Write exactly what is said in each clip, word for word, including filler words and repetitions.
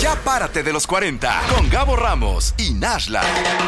Ya párate de los cuarenta con Gabo Ramos y Nashla.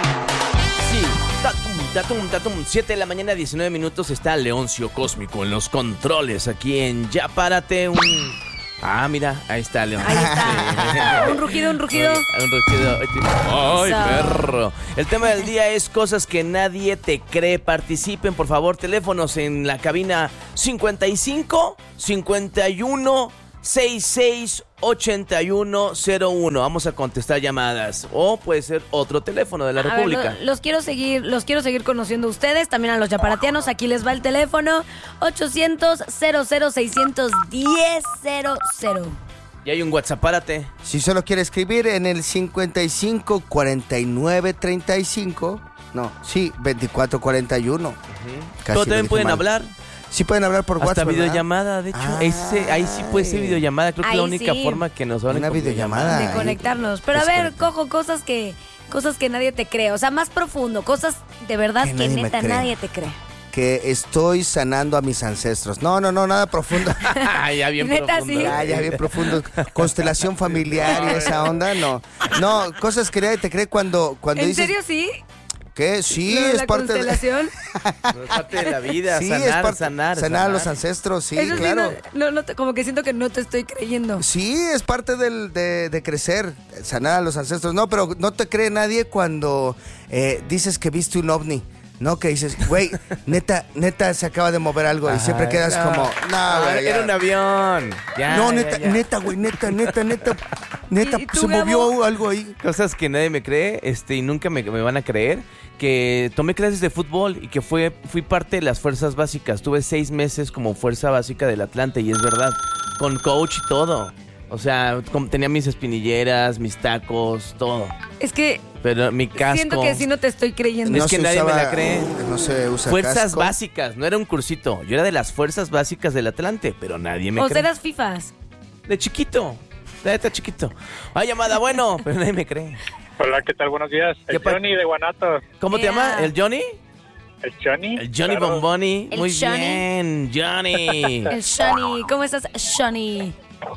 Sí, tatum, tatum, tatum. siete de la mañana, diecinueve minutos. Está Leoncio Cósmico en los controles aquí en Ya Párate. Un... Ah, mira, ahí está León. Ahí está. un rugido, un rugido. Un rugido. Ay, Eso. perro. El tema del día es cosas que nadie te cree. Participen, por favor. Teléfonos en la cabina cincuenta y cinco, cincuenta y uno, sesenta y seis, ochenta y uno cero uno. Vamos a contestar llamadas. O puede ser otro teléfono de la A ver, República. lo- los quiero seguir, los quiero seguir conociendo a ustedes, también a los yaparatianos. Aquí les va el teléfono ochocientos, cero cero, seiscientos diez, cero cero. Y hay un WhatsApp, párate. Si solo quiere escribir en el cincuenta y cinco, cuarenta y nueve, treinta y cinco. No, sí, veinticuatro, cuarenta y uno. Casi Pero lo también dije pueden mal. hablar. Sí pueden hablar por Hasta WhatsApp, ¿verdad? videollamada, de hecho. Ay. Ese, ahí sí puede ser videollamada. Creo que es la Ahí única sí. forma que nos van a Una videollamada. De Ay, conectarnos. Pero a ver, desconectar. cojo cosas que cosas que nadie te cree, o sea, más profundo, cosas de verdad Que que, nadie me neta cree. nadie te cree. Que estoy sanando a mis ancestros. No, no, no, nada profundo. Ah, ya bien Neta, profundo. sí. Ya, ya bien profundo. Constelación familiar y esa onda, no. No, cosas que nadie te cree cuando, cuando ¿En dices... serio sí? ¿Qué? Sí, ¿Lo de es la parte de... constelación? Es parte de la vida. Sí, sanar, es parte- sanar, sanar a los ancestros, sí, Eso sí, claro. no, no, no te- como que siento que no te estoy creyendo. Sí, es parte del, de, de crecer, sanar a los ancestros. No, pero no te cree nadie cuando eh, dices que viste un ovni. No, que dices, güey, neta, neta se acaba de mover algo y siempre Ay, quedas no. como, no, güey, Era ya". un avión. Ya, No, ya, neta, ya. neta, güey, neta, neta, neta, neta, ¿Y- y tú, se movió Gabo? algo ahí. Cosas que nadie me cree, este, y nunca me, me van a creer, que tomé clases de fútbol y que fue, fui parte de las fuerzas básicas. Tuve seis meses como fuerza básica del Atlante y es verdad, con coach y todo. O sea, com- tenía mis espinilleras, mis tacos, todo. Es que Pero mi casco. siento que sí no te estoy creyendo. Es que se nadie me usaba- la cree. No se usa Fuerzas casco. básicas, no era un cursito. Yo era de las fuerzas básicas del Atlante, pero nadie me O cree. serás fifas. De chiquito, de está chiquito. Hay llamada, bueno, pero nadie me cree. Hola, ¿qué tal? Buenos días. ¿Qué El pa- Johnny de Guanatos. ¿Cómo te Yeah. llama? ¿El Johnny? ¿El Johnny? El Johnny Claro. Bomboni. El Muy Johnny. bien, Johnny. El Shani. ¿Cómo estás, Shani?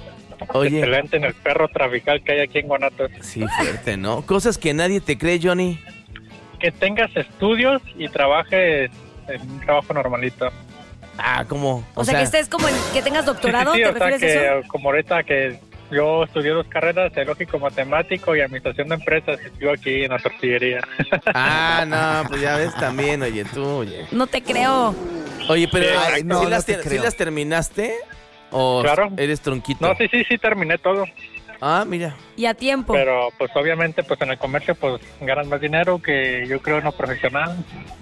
Oye, Excelente en el perro trafical que hay aquí en Guanatos. sí, fuerte, ¿no? Cosas que nadie te cree, Johnny. Que tengas estudios y trabajes en un trabajo normalito. Ah, ¿cómo? O, sea, que estés como en, que tengas doctorado, Sí, sí, sí, ¿te o sea refieres a que eso? como ahorita que yo estudié dos carreras, de lógico matemático y administración de empresas, y estoy aquí en la tortillería. Ah, no, pues ya ves también, oye, tú, oye. No te creo. Oye, pero Ay, ¿sí, no, no las, te ter- ¿sí creo. las terminaste? ¿O Claro. eres tronquito? No, sí, sí, sí, terminé todo. Ah, mira. Y a tiempo. Pero pues obviamente pues en el comercio pues ganas más dinero que yo creo en lo profesional.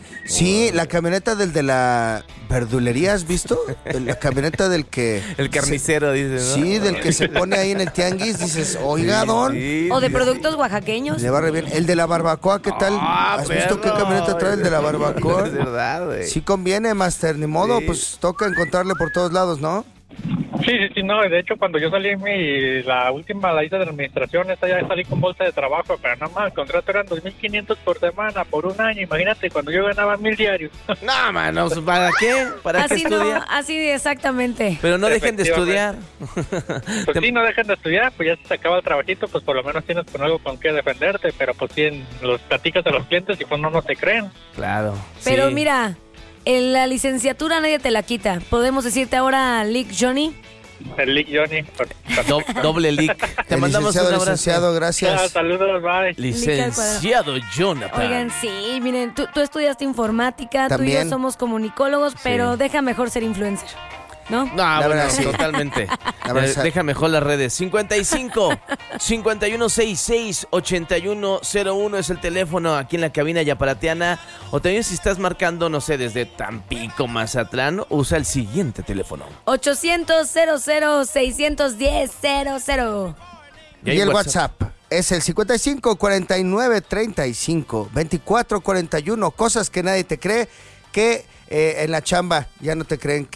Sí, la camioneta del de la verdulería, ¿has visto? La camioneta del que... El carnicero, dice, ¿no? Sí, del que se pone ahí en el tianguis, dices, oiga, don, Sí, O de sí. productos oaxaqueños. le va re bien. El de la barbacoa, ¿qué tal? Ah, ¿Has visto qué perro. camioneta trae el de la barbacoa? Es verdad, güey. Sí conviene, Master, ni modo, Sí. pues toca encontrarle por todos lados, ¿no? Sí, sí, sí, no, de hecho cuando yo salí mi, la última, la hice de administración, esa ya salí con bolsa de trabajo, pero nada más, el contrato eran dos mil quinientos por semana, por un año, imagínate, cuando yo ganaba mil diarios. No, mano, ¿para qué? ¿Para qué Así no, estudiar? así exactamente. Pero no dejen de estudiar. Pues Te- sí, no dejan de estudiar, pues ya se acaba el trabajito, pues por lo menos tienes con algo con qué defenderte, pero pues sí, en- los platicas a los clientes y pues no, no te creen. Claro. Pero sí. mira, en la licenciatura nadie te la quita. ¿Podemos decirte ahora Lick Johnny? El Lick Johnny. pues, Do- doble leak. Te El mandamos licenciado, un abrazo. licenciado, ya, gracias. saludos, bye. Licenciado Jonathan. Oigan, sí, miren, tú, tú estudiaste informática, tú y También. yo somos comunicólogos, pero deja mejor ser influencer, ¿no? No, bueno, verdad, sí. totalmente. La verdad, Eh, sí. Deja mejor las redes. cincuenta y cinco, cincuenta y uno sesenta y seis, ochenta y uno cero uno es el teléfono aquí en la cabina yaparateana. O también si estás marcando, no sé, desde Tampico, Mazatlán, usa el siguiente teléfono. ochocientos, cero cero, seiscientos diez, cero cero. Y, hay el WhatsApp es el cincuenta y cinco, cuarenta y nueve, treinta y cinco, veinticuatro, cuarenta y uno. Cosas que nadie te cree, que eh, en la chamba ya no te creen que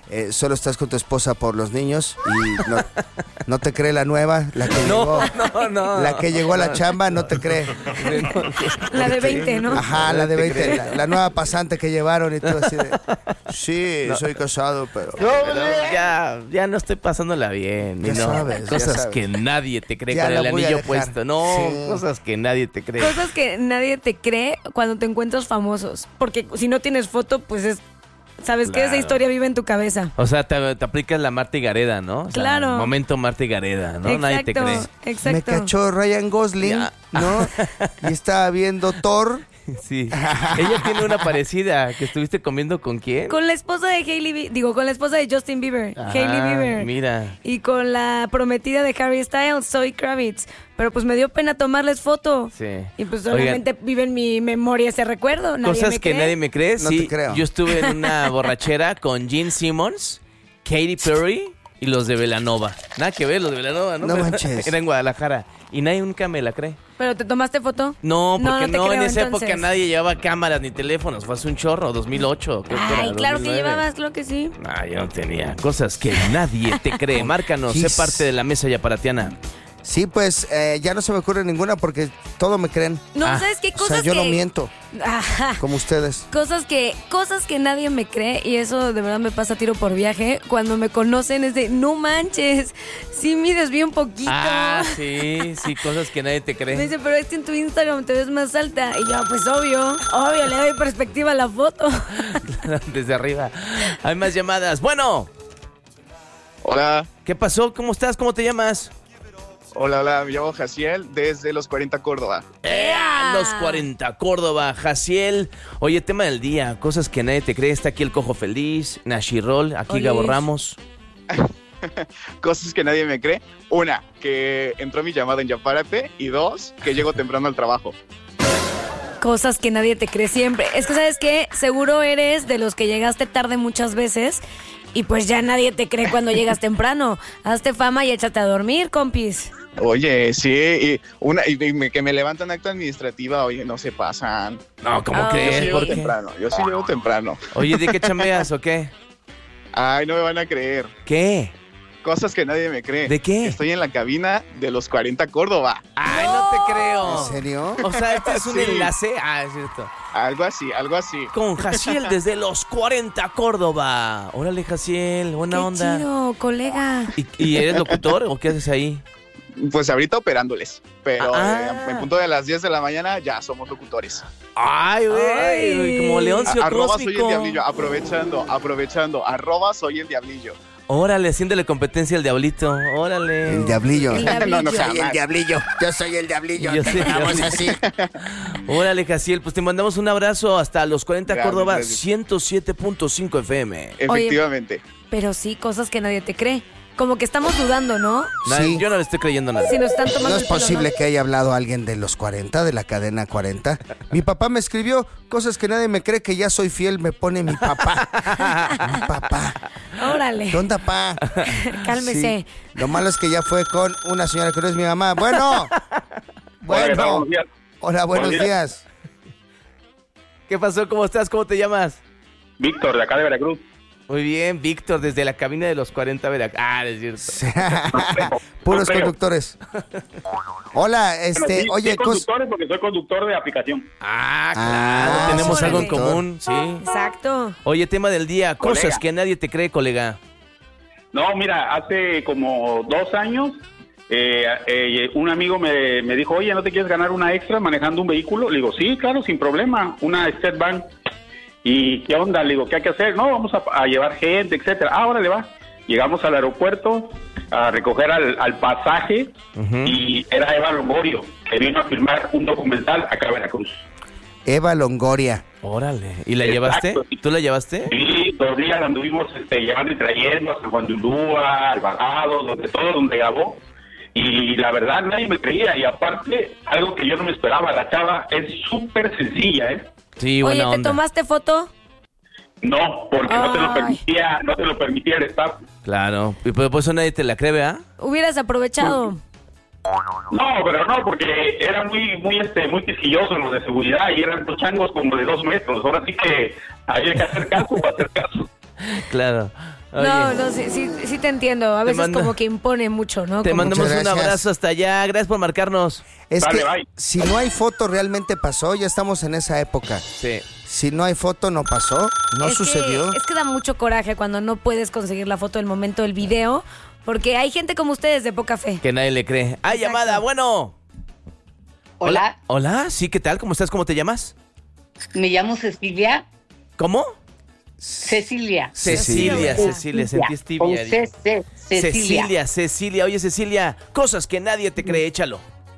eh, solo estás con tu esposa por los niños y no, no te cree la nueva, la que No, llegó, no, no. la que llegó a la chamba, no te cree. La de veinte, ¿no? Ajá, la de ¿Te veinte, cree? la, la nueva pasante que llevaron y tú así de, sí, soy casado, pero... Pero ya, ya no estoy pasándola bien. Ya y no, sabes, ya cosas sabes. que nadie te cree Ya con la el voy a anillo dejar. puesto. No, Sí. cosas que nadie te cree. Cosas que nadie te cree cuando te encuentras famosos. Porque si no tienes foto, pues es... ¿Sabes qué? Esa Claro. historia vive en tu cabeza. O sea, te, te aplicas la Marta y Gareda, ¿no? O sea, Claro. Momento Marta y Gareda, ¿no? Nadie te cree. Exacto. Me cachó Ryan Gosling, Ya. ¿no? Y estaba viendo Thor. Sí. Ella tiene una parecida. ¿Que estuviste comiendo con quién? Con la esposa de Hailey, Bi- digo, con la esposa de Justin Bieber, Ah, Hailey Bieber. Mira. Y con la prometida de Harry Styles, Zoe Kravitz. Pero pues me dio pena tomarles foto. Sí. Y pues Oigan, solamente vive en mi memoria ese recuerdo. Nadie cosas me que cree. nadie me cree. No Sí, te creo. yo estuve en una borrachera con Gene Simmons, Katy Perry y los de Belanova. Nada que ver, los de Belanova, ¿no? No Pero manches. Era en Guadalajara. Y nadie nunca me la cree. ¿Pero te tomaste foto? No, porque te no, en creo, esa entonces. época nadie llevaba cámaras ni teléfonos. Fue hace un chorro, dos mil ocho. creo que Ay, era, claro dos que mil nueve. llevabas, claro que sí. Ah, yo no tenía. Cosas que nadie te cree. Márcanos, sé His. parte de la mesa yaparatiana. Sí, pues eh, ya no se me ocurre ninguna porque todo me creen. No, Ah, ¿sabes qué? O Cosas sea, yo que... no miento, Ajá. como ustedes. Cosas que, cosas que nadie me cree, y eso de verdad me pasa tiro por viaje. Cuando me conocen es de, no manches, sí mides bien poquito. Ah, sí, sí, cosas que nadie te Me cree. dice, pero es que en tu Instagram te ves más alta. Y yo, pues obvio, obvio, le doy perspectiva a la foto. Desde arriba. Hay más llamadas. Bueno, Hola, ¿qué pasó? ¿Cómo estás? ¿Cómo te llamas? hola, hola, me llamo Jaciel desde Los cuarenta Córdoba. ¡Ea! Los cuarenta, Córdoba, Jaciel. Oye, tema del día, cosas que nadie te cree. Está aquí el Cojo Feliz, Nashirol, aquí Olis. Gabo Ramos. Cosas que nadie me cree. Una, que entró mi llamada en Yapárate. Y dos, que llego temprano al trabajo. Cosas que nadie te cree siempre. Es que, ¿sabes qué? Seguro eres de los que llegaste tarde muchas veces y pues ya nadie te cree cuando llegas temprano. Hazte fama y échate a dormir, compis. Oye, sí, y, una, y, y me- que me levantan acta administrativa, oye, no se pasan. No, ¿cómo Ah. Yo sí crees? llego ¿Por qué? temprano, yo sí llego temprano. Oye, ¿de qué chambeas o qué? Ay, no me van a creer. ¿Qué? Cosas que nadie me cree. ¿De qué? Estoy en la cabina de Los cuarenta Córdoba. Ay, no te creo. ¿En serio? O sea, este es un Sí. enlace. Ah, es cierto. Algo así, algo así. Con Jaciel desde Los cuarenta, Córdoba. Órale, Jaciel, buena Qué onda. chido, colega. ¿Y, y eres locutor o qué haces ahí? Pues ahorita operándoles. Pero Ah. eh, en punto de las diez de la mañana ya somos locutores. Ay, güey, Ay. como Leoncio A- arroba soy Cósmico. el diablillo, aprovechando, aprovechando, arroba soy el diablillo. Órale, haciéndole competencia al diablito. Órale. El diablillo. El diablillo. No, no, Soy el jamás. diablillo. Yo soy el diablillo. Yo Te soy el llamamos diablillo. así. Órale, Jaciel, pues te mandamos un abrazo hasta Los cuarenta, Gracias, Córdoba, gracias. ciento siete punto cinco F M. Efectivamente. Pero sí, cosas que nadie te cree. Como que estamos dudando, ¿no? Nadie- Sí. Yo no le estoy creyendo nada. Si nos están tomando No es el pelo, posible que haya hablado alguien de los cuarenta, de la cadena cuarenta. Mi papá me escribió cosas que nadie me cree que ya soy fiel, me pone mi papá. Mi papá. Órale. ¿Qué onda, pa? Cálmese. Sí. Lo malo es que ya fue con una señora que no es mi mamá. Bueno. Bueno. días. Hola, buenos Buenos días. ¿Qué pasó? ¿Cómo estás? ¿Cómo te llamas? Víctor, de acá de Veracruz. Muy bien, Víctor, desde la cabina de Los cuarenta, Veracruz. Ah, es cierto. Puros creo. conductores. Hola, Bueno, este, sí, oye, sí, cos- conductores porque soy conductor de aplicación. Ah, claro, Ah, tenemos órale. algo en común, sí. Exacto. Oye, tema del día, Colega. cosas que nadie te cree, colega. No, mira, hace como dos años eh, eh, un amigo me, me dijo, oye, ¿no te quieres ganar una extra manejando un vehículo? Le digo, sí, claro, sin problema, una State Bank. ¿Y qué onda? Le digo, ¿qué hay que hacer? No, vamos a, a llevar gente, etcétera. Ah, órale, va. Llegamos al aeropuerto a recoger al, al pasaje Ujú. y era Eva Longorio, que vino a filmar un documental acá a Veracruz. Eva Longoria. Órale. ¿Y la Exacto. llevaste? ¿Tú la llevaste? Sí, dos días la anduvimos este, llevando y trayendo a San Juan de Ulúa, Alvarado, donde todo, donde grabó. Y la verdad nadie me creía. Y aparte, algo que yo no me esperaba, la chava es súper sencilla, ¿eh? Sí, Oye, buena ¿te onda. tomaste foto? No, porque no te lo Ay. permitía, no te lo permitía el staff. Claro. Y por por eso nadie te la cree, ¿verdad? Hubieras aprovechado. No, pero no, porque era muy, muy, este, muy quisquilloso los de seguridad y eran dos changos como de dos metros. Ahora sí que había que hacer caso o hacer caso. Claro. Oye, No, no, sí, sí, sí te entiendo. A Te veces manda- como que impone mucho, ¿no? te Como- mandamos Muchas un gracias. abrazo hasta allá. Gracias por marcarnos. Es Vale, que bye. si no hay foto, realmente pasó. Ya estamos en esa época. Sí. Si no hay foto, no pasó. No es sucedió. Que, es que da mucho coraje cuando no puedes conseguir la foto del momento del video, porque hay gente como ustedes de poca fe. Que nadie le cree. ¡Ay, Exacto. llamada! Bueno. Hola, Hola, sí, ¿qué tal? ¿Cómo estás? ¿Cómo te llamas? me llamo Cecilia. ¿Cómo? Cecilia. Cecilia, Cecilia, sentí Con tibia. C C, Cecilia. Cecilia, Cecilia. Oye, Cecilia, cosas que nadie te cree, échalo.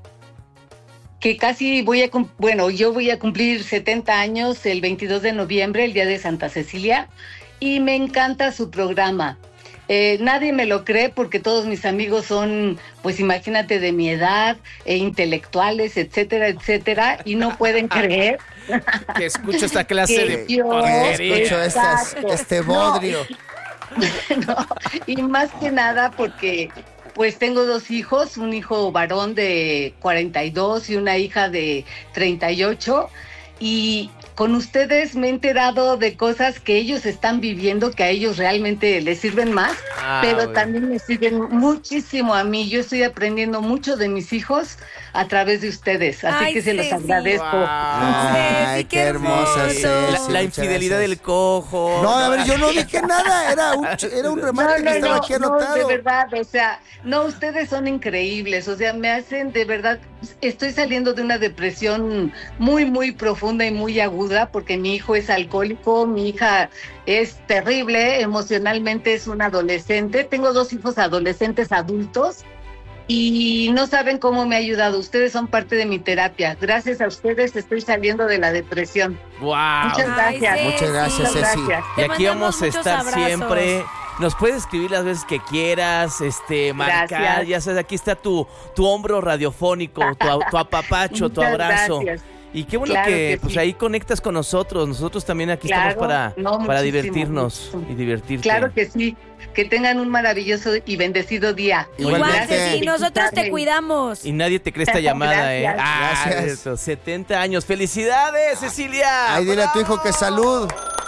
Que casi voy a, cum- bueno, yo voy a cumplir setenta años el veintidós de noviembre, el día de Santa Cecilia, y me encanta su programa. Eh, nadie me lo cree porque todos mis amigos son, pues imagínate, de mi edad, e intelectuales, etcétera, etcétera, y no pueden creer Que escucho esta clase que de yo porquería. Escucho estas- Exacto. este No, bodrio. No, y más que nada porque pues tengo dos hijos, un hijo varón de cuarenta y dos y una hija de treinta y ocho, y con ustedes me he enterado de cosas que ellos están viviendo que a ellos realmente les sirven más, Ah, pero bueno. también me sirven muchísimo a mí. Yo estoy aprendiendo mucho de mis hijos a través de ustedes, así Ay, que se los Ceci. agradezco. Ay, Ceci, qué qué hermosa hermoso. Ceci, La, la muchas infidelidad gracias. del cojo. No, a ver, yo no dije nada. Era un, ch- era un remate que estaba aquí no, anotado. de verdad, o sea, no, ustedes son increíbles, o sea, me hacen de verdad, estoy saliendo de una depresión muy, muy profunda y muy aguda, porque mi hijo es alcohólico, mi hija es terrible, emocionalmente es una adolescente, tengo dos hijos adolescentes adultos, y no saben cómo me ha ayudado. Ustedes son parte de mi terapia. Gracias a ustedes estoy saliendo de la depresión. Wow. Muchas Ay, gracias. Ceci. Muchas gracias, Muchas Ceci. gracias. Y Te aquí mandamos vamos a muchos estar abrazos. siempre. Nos puedes escribir las veces que quieras, este, marcar, Gracias. ya sabes, aquí está tu, tu hombro radiofónico, tu, a- tu apapacho, tu Muchas abrazo. gracias. Y qué bueno Claro que, que pues sí. ahí conectas con nosotros. Nosotros también aquí Claro, estamos para, no, para muchísimo, divertirnos muchísimo. y divertirte. Claro que sí. Que tengan un maravilloso y bendecido día. Igual, Igualmente. Ceci, nosotros te cuidamos. Y nadie te cree esta llamada, ¿eh? Gracias. Ah, Gracias. eso, setenta años. ¡Felicidades, Cecilia! Ay, dile a tu hijo que salud.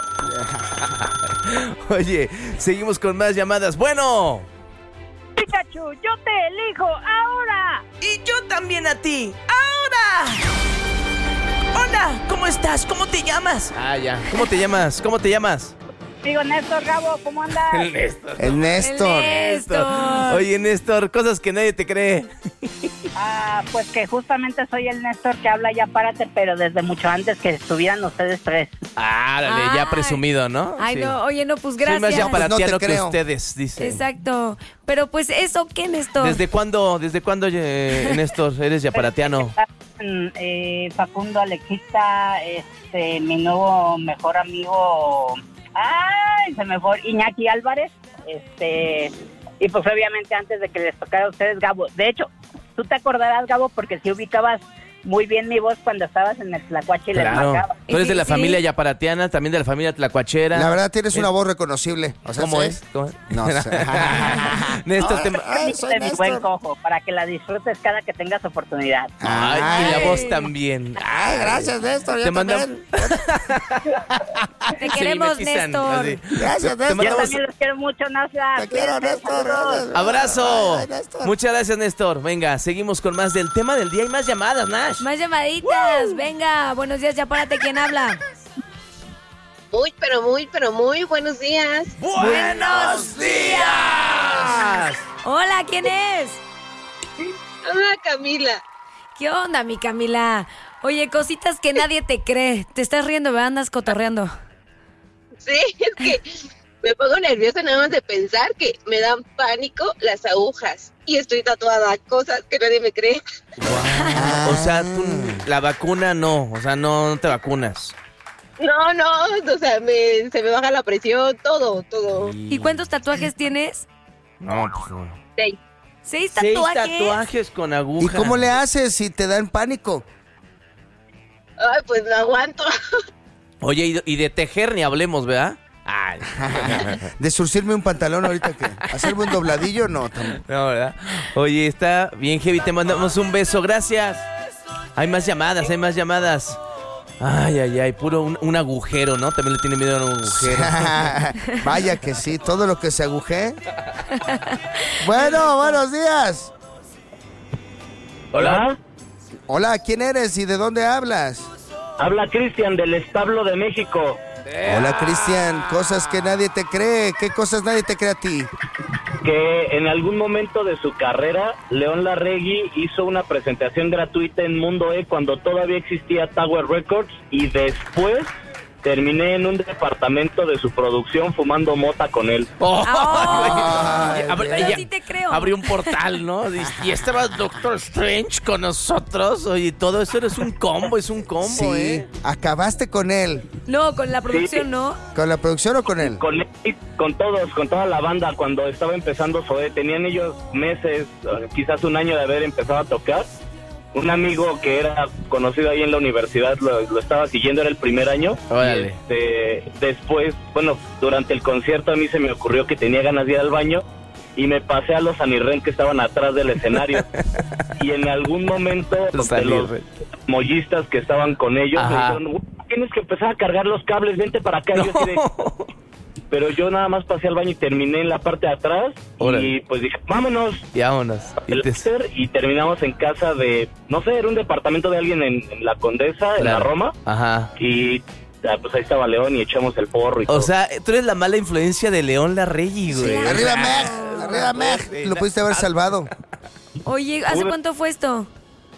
Oye, seguimos con más llamadas. Bueno. Pikachu, yo te elijo ahora. Y yo también a ti. ¡Ahora! Hola, ¿cómo estás? ¿Cómo te llamas? Ah, ya. ¿Cómo te llamas? ¿Cómo te llamas? Digo, Néstor Gabo, ¿cómo andas? Néstor. El Néstor. El Néstor. Oye, Néstor, cosas que nadie te cree. Ah, pues que justamente soy el Néstor que habla Ya Párate, pero desde mucho antes que estuvieran ustedes tres. Ah, dale, ya Ay. presumido, ¿no? Ay, Sí. no, oye, no, pues Soy más gracias. ya para Pues no te no que creo. ustedes, dice. Exacto. Pero pues eso, ¿qué, Néstor? ¿Desde cuándo, desde cuándo, eh, Néstor, eres yaparatiano? Mm, eh, Facundo Alexista, este, mi nuevo mejor amigo, ay, se me fue, Iñaki Álvarez, este, y pues obviamente antes de que les tocara a ustedes, Gabo. De hecho, tú te acordarás, Gabo, porque sí ubicabas muy bien mi voz cuando estabas en el Tlacuache y les Claro. marcaba. Tú eres de la Sí, sí. familia yaparatiana, también de la familia tlacuachera. La verdad, tienes Es- una voz reconocible. O sea, ¿Cómo ¿sí? es? ¿Cómo es? No sé. Néstor, te... Ay, soy de mi buen Néstor. cojo, para que la disfrutes cada que tengas oportunidad. Ay, y la Ay. voz también. Ay, gracias, Néstor. Te Yo manda- también. Te Se queremos, mimetizan, Néstor. así. Gracias, Te Néstor. Yo mandamos- también los quiero mucho, Nasia. Te quiero, Cuídense, Néstor. saludos. Gracias. ¡Abrazo! Ay, Néstor. Muchas gracias, Néstor. Venga, seguimos con más del tema del día. Hay más llamadas, Nash. Más llamaditas. Venga, buenos días, ya párate. ¿Quién habla? Muy, pero muy, pero muy buenos días. ¡Buenos días! Hola, ¿quién es? Hola, Camila. ¿Qué onda, mi Camila? Oye, cositas que nadie te cree. Te estás riendo, ¿verdad? Andas cotorreando. Sí, es que me pongo nerviosa nada más de pensar que me dan pánico las agujas. Y estoy tatuada, cosas que nadie me cree. O sea, tú, la vacuna no, o sea, no, no te vacunas. No, no, o sea, me, se me baja la presión, todo, todo. ¿Y cuántos tatuajes tienes? No, pues no. Seis. ¿Seis Seis tatuajes? tatuajes con aguja. ¿Y cómo le haces si te dan pánico? Ay, pues no aguanto. Oye, y de, y de tejer ni hablemos, ¿verdad? Ay, De surcirme un pantalón ahorita que hacerme un dobladillo, no. tampoco. no, ¿verdad? Oye, está bien heavy, te mandamos un beso, gracias. Hay más llamadas, hay más llamadas. Ay, ay, ay, puro un, un agujero, ¿no? También le tiene miedo a un agujero. Vaya que sí, todo lo que se aguje. Bueno, buenos días. Hola. Hola, ¿quién eres y de dónde hablas? Habla Cristian del Establo de México. Hola, Cristian. Cosas que nadie te cree. ¿Qué cosas nadie te cree a ti? Que en algún momento de su carrera, León Larregui hizo una presentación gratuita en Mundo E cuando todavía existía Tower Records y después terminé en un departamento de su producción fumando mota con él. Oh, Ay, Abri- pero ya- sí te creo. Abrió un portal, ¿no? Y, y estaba Doctor Strange con nosotros. Oye, todo eso es un combo, es un combo, Sí, ¿eh? acabaste con él. No, con la producción Sí. no. ¿Con la producción o con él? Con él, con todos, con toda la banda, cuando estaba empezando Zoé, tenían ellos meses, eh, quizás un año de haber empezado a tocar. Un amigo que era conocido ahí en la universidad lo, lo estaba siguiendo, era el primer año. Órale. Y, este, después, bueno, durante el concierto a mí se me ocurrió que tenía ganas de ir al baño y me pasé a los Anirren que estaban atrás del escenario. Y en algún momento Los de los Anirren. mollistas que estaban con ellos me Ajá. dijeron, "Güey, tienes que empezar a cargar los cables, vente para acá." Y yo así de- pero yo nada más pasé al baño y terminé en la parte de atrás. Órale. Y pues dije, vámonos. Y vámonos. Y El te- after, y terminamos en casa de, no sé, era un departamento de alguien en, en la Condesa, en la Claro. Roma. Ajá. Y ah, pues ahí estaba León y echamos el porro y todo. O sea, tú eres la mala influencia de León Larregui, güey. Sí. ¡Arriba, Meg! ¡Arriba, Meg! Lo pudiste haber salvado. Oye, ¿hace Pude- cuánto fue esto?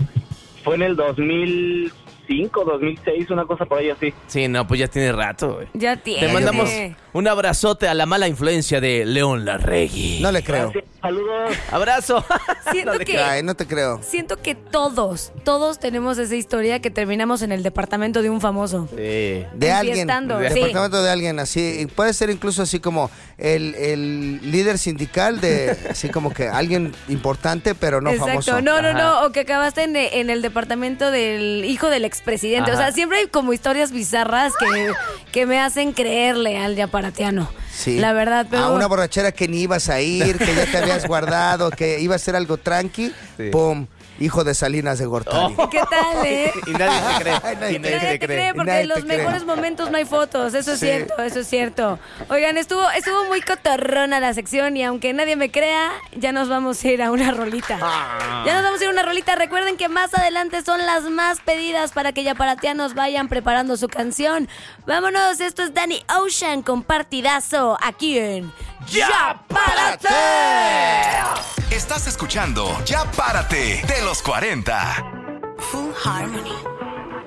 Fue en el dos mil cinco, dos mil seis, una cosa por ahí así. Sí, no, pues ya tiene rato, güey. Ya tiene. Te mandamos un abrazote a la mala influencia de León Larregui. No le creo. Gracias, saludos. Abrazo. Siento No le que- creo. Ay, no te creo. Siento que todos, todos tenemos esa historia que terminamos en el departamento de un famoso. Sí. De alguien. Enfiestando, Del sí. departamento de alguien, así. Y puede ser incluso así como el, el líder sindical de, así como que alguien importante, pero no Exacto, famoso. no, no, Ajá. no, o que acabaste en, en el departamento del hijo del expresidente. O Ajá. sea, siempre hay como historias bizarras que, que me hacen creerle al yaparatiano. Sí. La verdad, pero... A una borrachera que ni ibas a ir, que ya te habías guardado, que iba a ser algo tranqui. Sí. ¡Pum! Hijo de Salinas de Gortari. ¿Qué tal, eh? Y nadie te cree. Nadie Y te nadie Nadie te cree porque Nadie en los te cree. mejores momentos no hay fotos, eso es Sí. cierto, eso es cierto. Oigan, estuvo, estuvo muy cotorrona la sección y aunque nadie me crea, ya nos vamos a ir a una rolita. Ah. Ya nos vamos a ir a una rolita. Recuerden que más adelante son las más pedidas para que yaparatianos vayan preparando su canción. Vámonos, esto es Danny Ocean con Partidazo aquí en ¡Ya párate! Estás escuchando Ya Párate de los cuarenta. Full Harmony.